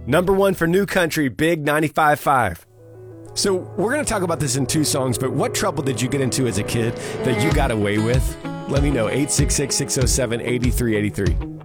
Number one for New Country, Big 95.5. So we're going to talk about this in two songs, but what trouble did you get into as a kid that you got away with? Let me know, 866-607-8383.